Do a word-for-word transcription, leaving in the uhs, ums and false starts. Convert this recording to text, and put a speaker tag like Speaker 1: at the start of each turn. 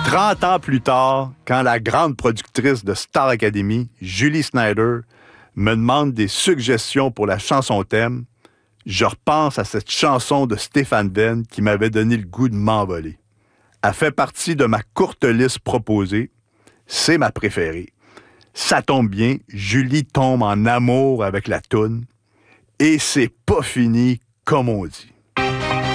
Speaker 1: trente ans plus tard, quand la grande productrice de Star Academy, Julie Snyder, me demande des suggestions pour la chanson thème, je repense à cette chanson de Stéphane Venn qui m'avait donné le goût de m'envoler. Elle fait partie de ma courte liste proposée. C'est ma préférée. Ça tombe bien, Julie tombe en amour avec la toune. Et c'est pas fini, comme on dit.